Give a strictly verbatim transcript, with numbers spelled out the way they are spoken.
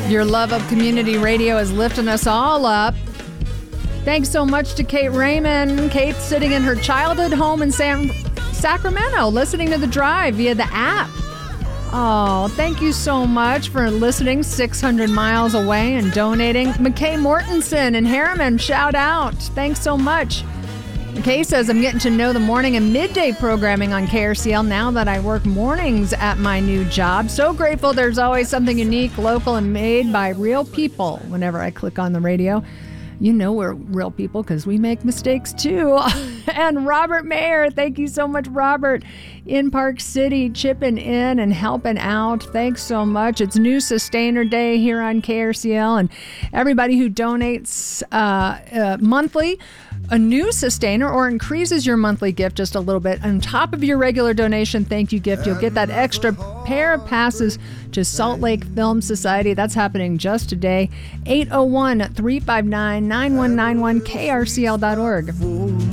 Your love of community radio is lifting us all up. Thanks so much to Kate Raymond. Kate's sitting in her childhood home in San Sacramento, listening to The Drive via the app. Oh, thank you so much for listening six hundred miles away and donating. McKay Mortensen and Harriman, shout out. Thanks so much. McKay says, I'm getting to know the morning and midday programming on K R C L now that I work mornings at my new job. So grateful there's always something unique, local, and made by real people whenever I click on the radio. You know we're real people because we make mistakes too. And Robert Mayer, thank you so much, Robert, in Park City, chipping in and helping out. Thanks so much. It's New Sustainer Day here on K R C L, and everybody who donates uh, uh, monthly, a new sustainer, or increases your monthly gift just a little bit on top of your regular donation thank you gift, you'll get that extra pair of passes to Salt Lake Film Society. That's happening just today. eight oh one, three five nine, nine one nine one, K R C L dot org.